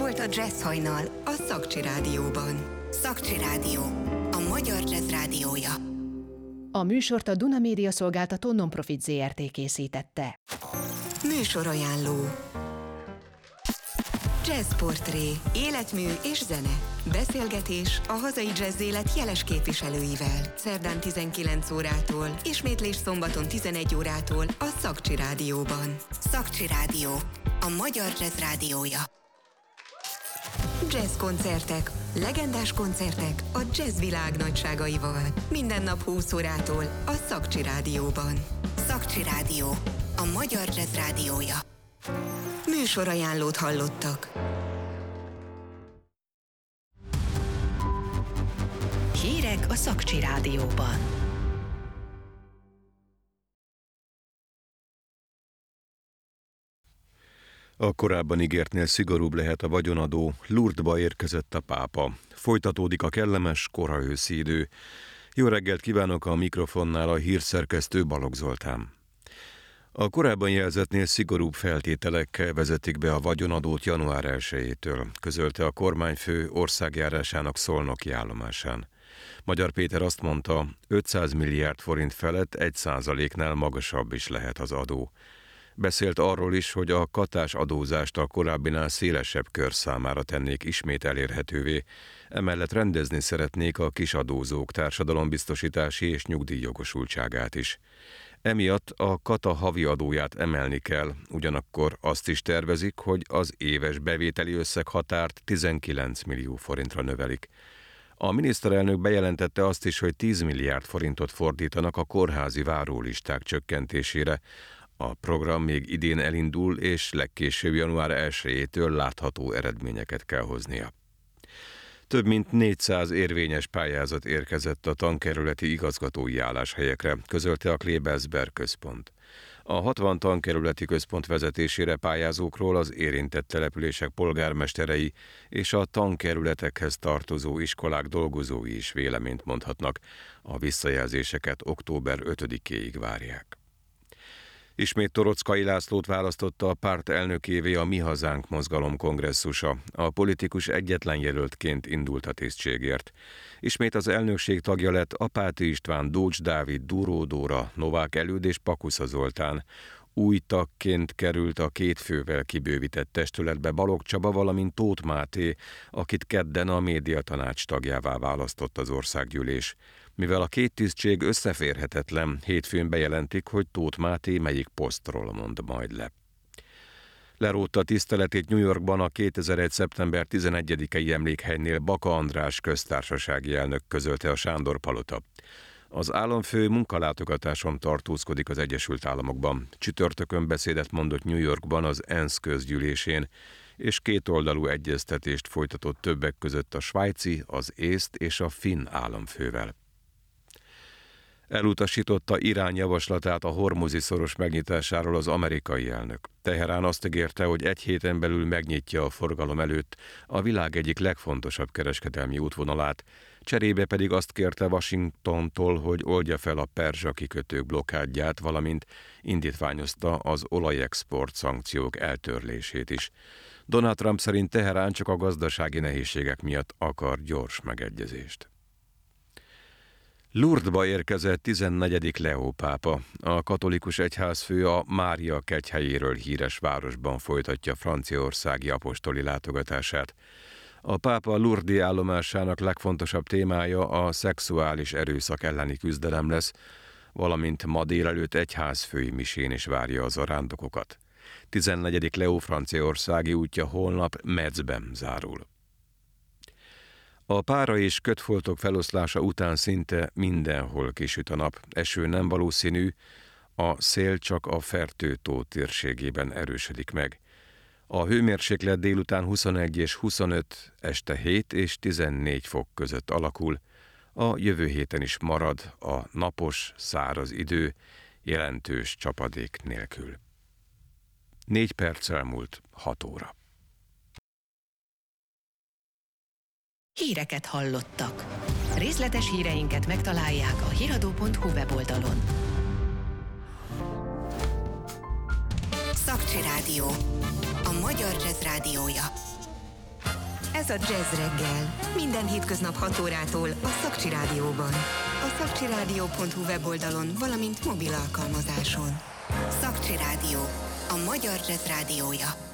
volt a Jazz Hajnal a Szakcsi Rádióban. Szakcsi Rádió, a magyar jazz rádiója. A műsort a Duna Média Szolgáltató Nonprofit Zrt. Készítette. Műsorajánló. Jazzportré, életmű és zene. Beszélgetés a hazai jazz élet jeles képviselőivel. Szerdán 19 órától, ismétlés szombaton 11 órától a Szakcsi Rádióban. Szakcsi Rádió, a magyar jazz rádiója. Jazz koncertek, legendás koncertek a jazz világ nagyságaival. Minden nap 20 órától a Szakcsi Rádióban. Szakcsi Rádió, a magyar jazz rádiója. Műsorajánlót hallottak. Hírek a Szakcsi Rádióban. A korábban ígértnél szigorúbb lehet a vagyonadó, Lourdesba érkezett a pápa. Folytatódik a kellemes, koraőszi idő. Jó reggelt kívánok, a mikrofonnál a hírszerkesztő Balogh Zoltán. A korábban jelzettnél szigorúbb feltételekkel vezetik be a vagyonadót január 1-től, közölte a kormányfő országjárásának szolnoki állomásán. Magyar Péter azt mondta, 500 milliárd forint felett 1%-nál magasabb is lehet az adó. Beszélt arról is, hogy a katás adózást a korábbinál szélesebb kör számára tennék ismét elérhetővé, emellett rendezni szeretnék a kisadózók társadalombiztosítási és nyugdíjjogosultságát is. Emiatt a kata havi adóját emelni kell, ugyanakkor azt is tervezik, hogy az éves bevételi összeghatárt 19 millió forintra növelik. A miniszterelnök bejelentette azt is, hogy 10 milliárd forintot fordítanak a kórházi várólisták csökkentésére. A program még idén elindul, és legkésőbb január 1-től látható eredményeket kell hoznia. Több mint 400 érvényes pályázat érkezett a tankerületi igazgatói álláshelyekre, közölte a Klebersberg központ. A 60 tankerületi központ vezetésére pályázókról az érintett települések polgármesterei és a tankerületekhez tartozó iskolák dolgozói is véleményt mondhatnak. A visszajelzéseket október 5-éig várják. Ismét Toroczkai Lászlót választotta a párt elnökévé a Mi Hazánk mozgalom kongresszusa. A politikus egyetlen jelöltként indult a tisztségért. Ismét az elnökség tagja lett Apáti István, Dócs Dávid, Duró Dóra, Novák Előd és Pakusza Zoltán. Új tagként került a 2 fővel kibővített testületbe Balogh Csaba, valamint Tóth Máté, akit kedden a médiatanács tagjává választott az országgyűlés. Mivel a 2 tisztség összeférhetetlen, hétfőn bejelentik, hogy Tóth Máté melyik posztról mond majd le. Lerótta tiszteletét New Yorkban a 2001. szeptember 11-i emlékhelynél Baka András köztársasági elnök, közölte a Sándor Palota. Az államfő munkalátogatáson tartózkodik az Egyesült Államokban. Csütörtökön beszédet mondott New Yorkban az ENSZ közgyűlésén, és kétoldalú egyeztetést folytatott többek között a svájci, az észt és a finn államfővel. Elutasította Irán javaslatát a hormuzi szoros megnyitásáról az amerikai elnök. Teherán azt ígérte, hogy 1 héten belül megnyitja a forgalom előtt a világ egyik legfontosabb kereskedelmi útvonalát, cserébe pedig azt kérte Washingtontól, hogy oldja fel a perzsa kikötők blokkádját, valamint indítványozta az olajexport szankciók eltörlését is. Donald Trump szerint Teherán csak a gazdasági nehézségek miatt akar gyors megegyezést. Lourdesba érkezett 14. Leó pápa. A katolikus egyházfő a Mária kegyhelyéről híres városban folytatja franciaországi apostoli látogatását. A pápa Lourdesi állomásának legfontosabb témája a szexuális erőszak elleni küzdelem lesz, valamint ma délelőtt egyházfői misén is várja az zarándokokat. 14. Leó franciaországi útja holnap Metzben zárul. A pára és kötfoltok feloszlása után szinte mindenhol kisüt a nap. Eső nem valószínű, a szél csak a Fertő-tó térségében erősödik meg. A hőmérséklet délután 21 és 25, este 7 és 14 fok között alakul. A jövő héten is marad a napos, száraz idő, jelentős csapadék nélkül. 4 perccel múlt 6 óra. Híreket hallottak. Részletes híreinket megtalálják a hiradó.hu weboldalon. Szakcsi Rádió, a magyar jazz rádiója. Ez a Jazz Reggel. Minden hétköznap 6 órától a Szakcsi Rádióban. A szakcsiradio.hu weboldalon, valamint mobil alkalmazáson. Szakcsi Rádió. A magyar jazz rádiója.